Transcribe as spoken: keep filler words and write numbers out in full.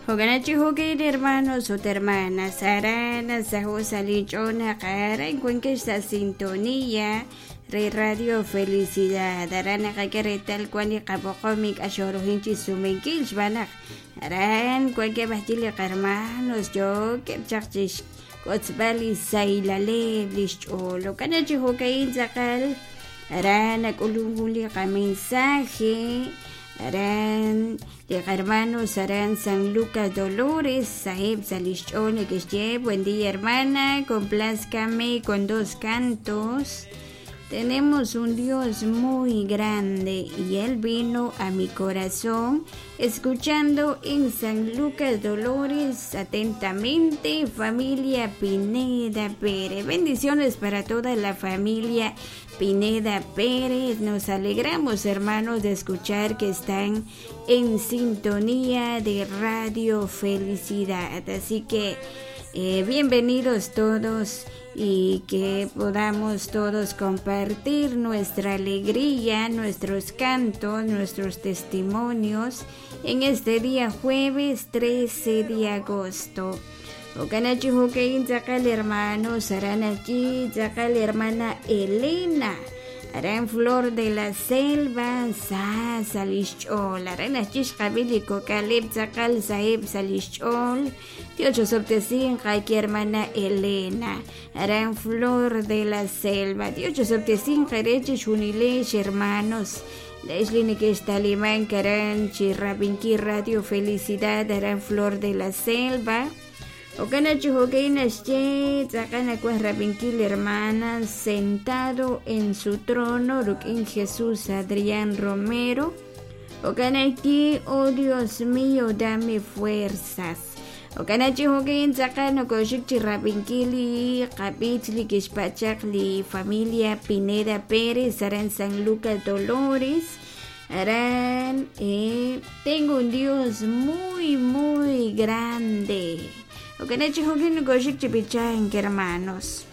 Hoganachi hogid hermanos o hermanas, arana, sajo salichona, cara, en cuenque esta sintonía, Rey Radio Felicidad, arana cacaretal, cuani capocomic, ashorohinchi sumenkilch, banak, aran, cuenque bastille hermanos, yo, que chachis, kotzbali sailale, licholo, canachi hogain zakal, arana, colunguli, mensaje, Aran, de hermanos Aran San Lucas Dolores, Sahib Salichone que buen día hermana, complázcame con dos cantos. Tenemos un Dios muy grande y Él vino a mi corazón, escuchando en San Lucas Dolores atentamente, familia Pineda Pérez. Bendiciones para toda la familia Pineda Pérez. Nos alegramos, hermanos, de escuchar que están en sintonía de Radio Felicidad. Así que eh, bienvenidos todos y que podamos todos compartir nuestra alegría, nuestros cantos, nuestros testimonios en este día jueves trece de agosto. Okanachi Hokein Zakal hermano, Saranachi Zakal hermana Elena, Aran Flor de la Selva, Sa Salichol, Aran Achish Kabiliko Kaleb Zakal Saeb Salichol, Tiocho Soptesin Kaki hermana Elena, Aran Flor de la Selva, Tiocho Soptesin Karechi Shunilech hermanos, Leslie Nikesh Talimán Karan Chirrabinki Radio Felicidad, Aran Flor de la Selva. Okanachi Hogeinas Che, Zakana Cuadrabinkil hermana, sentado en su trono, Rukin Jesús Adrián Romero. Okanachi, oh Dios mío, dame fuerzas. Okanachi Hogein Zakana Koshikchi Rabinkili, Kapitli Kishpachakli, familia Pineda Pérez, Aran San Lucas Dolores. Aran, eh, tengo un Dios muy, muy grande. Okanachi Hogin Koshikchi Pichain, hermanos.